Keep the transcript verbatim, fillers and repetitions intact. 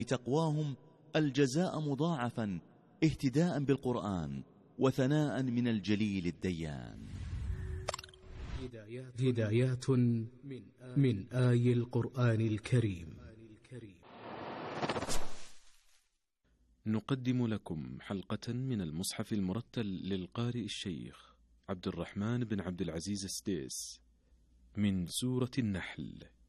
تقواهم الجزاء مضاعفا اهتداء بالقرآن وثناء من الجليل الديان. هدايات من آي القرآن الكريم. نقدم لكم حلقة من المصحف المرتل للقارئ الشيخ عبد الرحمن بن عبد العزيز السديس من سورة النحل.